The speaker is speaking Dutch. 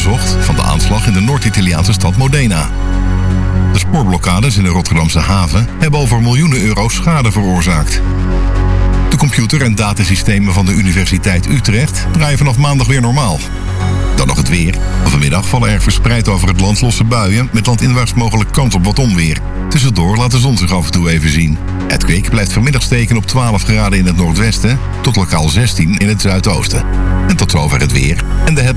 onderzocht van de aanslag in de Noord-Italiaanse stad Modena. De spoorblokkades in de Rotterdamse haven hebben over miljoenen euro's schade veroorzaakt. De computer- en datasystemen van de Universiteit Utrecht draaien vanaf maandag weer normaal. Dan nog het weer. Vanmiddag vallen er verspreid over het land losse buien met landinwaarts mogelijk kans op wat onweer. Tussendoor laat de zon zich af en toe even zien. Het kwik blijft vanmiddag steken op 12 graden in het noordwesten tot lokaal 16 in het zuidoosten. En tot zover het weer en de